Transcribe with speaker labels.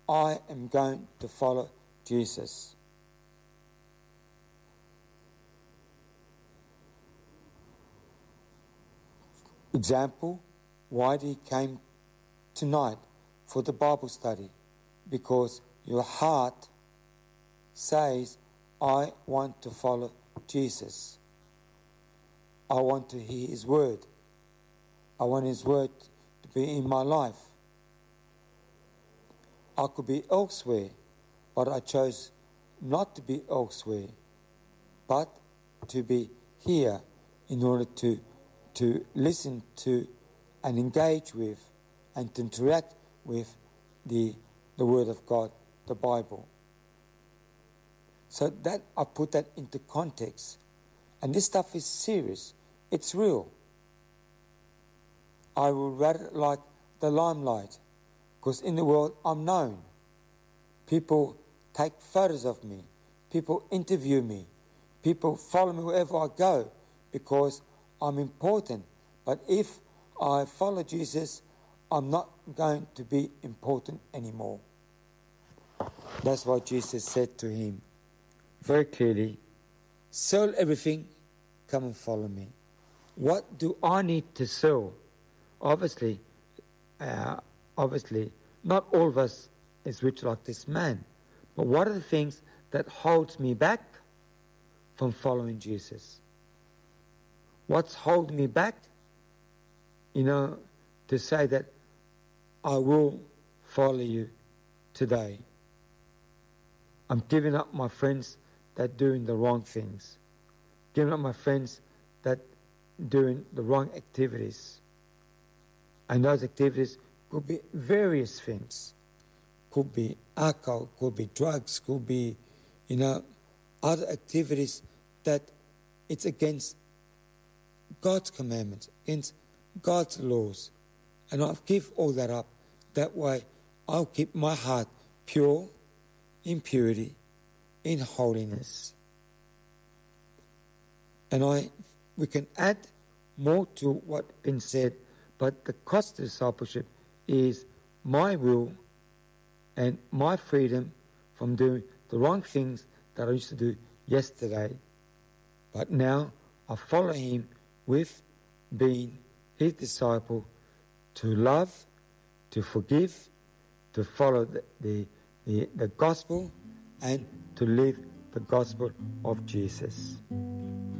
Speaker 1: I am going to follow Jesus. Example, why he came tonight for the Bible study? Because your heart says, I want to follow Jesus. I want to hear his word. I want his word to be in my life. I could be elsewhere, but I chose not to be elsewhere, but to be here in order to listen to and engage with and to interact with the Word of God, the Bible. So that I put that into context. And this stuff is serious. It's real. I would rather like the limelight, because in the world I'm known. People take photos of me. People interview me. People follow me wherever I go because I'm important. But if I follow Jesus, I'm not going to be important anymore. That's what Jesus said to him very clearly. Sell everything, come and follow me. What do I need to sell? Obviously, not all of us is rich like this man. But what are the things that holds me back from following Jesus? What's holding me back? To say that I will follow you today. I'm giving up my friends that doing the wrong things. Giving up my friends that doing the wrong activities. And those activities could be various things. Could be alcohol, could be drugs, could be, other activities that it's against God's commandments, against God's laws. And I'll give all that up. That way I'll keep my heart pure, in purity, in holiness. And we can add more to what's been said, but the cost of discipleship is my will and my freedom from doing the wrong things that I used to do yesterday. But now I follow him with being his disciple, to love, to forgive, to follow the gospel, and to live the gospel of Jesus.